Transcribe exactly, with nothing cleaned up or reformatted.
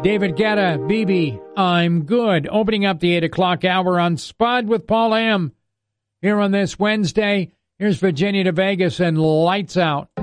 David Guetta, B B, I'm Good. Opening up the eight o'clock hour on Spud with Paul M. Here on this Wednesday, here's Virginia to Vegas and Lights Out.